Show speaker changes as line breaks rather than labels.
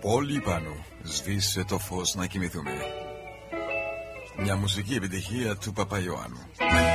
Όλοι πάνω, σβήσε το φως να κοιμηθούμε. Μια μουσική επιτυχία του Παπαϊωάννου.